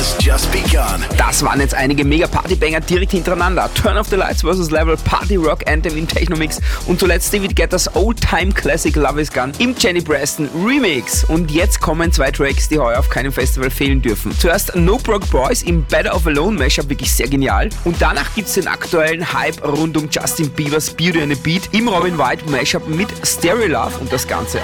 has just begun. Das waren jetzt einige Mega-Party-Banger direkt hintereinander. Turn Off the Lights vs. Level, Party Rock Anthem im Techno-Mix und zuletzt David Guetta's Old-Time-Classic Love Is Gone im Jenny Preston Remix. Und jetzt kommen zwei Tracks, die heuer auf keinem Festival fehlen dürfen. Zuerst No Broke Boys im Better of Alone Mashup, wirklich sehr genial. Und danach gibt's den aktuellen Hype rund um Justin Biebers Beauty and a Beat im Robin White Mashup mit Stereo Love und das Ganze